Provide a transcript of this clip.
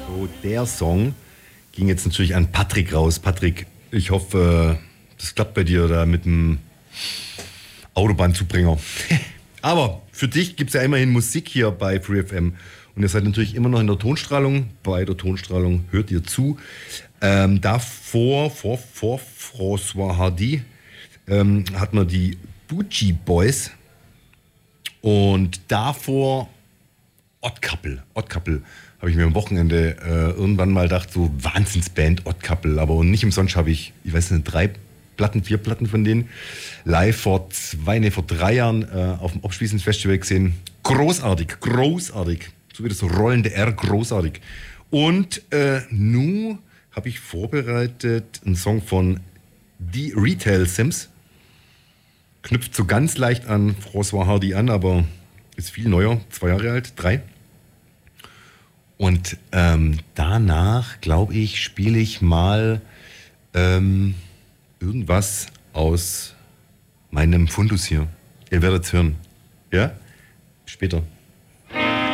So, der Song ging jetzt natürlich an Patrick raus. Patrick, ich hoffe, das klappt bei dir da mit dem Autobahnzubringer. Aber für dich gibt es ja immerhin Musik hier bei FreeFM. Und ihr seid natürlich immer noch in der Tonstrahlung. Bei der Tonstrahlung hört ihr zu. Vor François Hardy hat man die Boogie Boys. Und davor Odd Couple. Odd Couple habe ich mir am Wochenende irgendwann mal gedacht, so Wahnsinnsband Odd Couple. Aber nicht umsonst habe ich weiß nicht, 4 Platten von denen live vor 3 Jahren auf dem Obspießen-Festival gesehen. Großartig. So wie das rollende R, großartig. Und nun habe ich vorbereitet einen Song von The Retail Sims. Knüpft so ganz leicht an François Hardy an, aber ist viel neuer, 2 Jahre alt, 3. Und danach, glaube ich, spiele ich mal irgendwas aus meinem Fundus hier. Ihr werdet es hören. Ja? Später.